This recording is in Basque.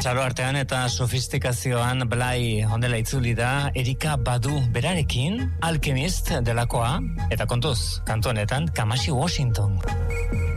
Txalo artean eta sofistikazioan Blai ondela itzuli da Erika Badu berarekin, Alchemist delakoa, eta kontuz, kantu honetan Kamasi Washington.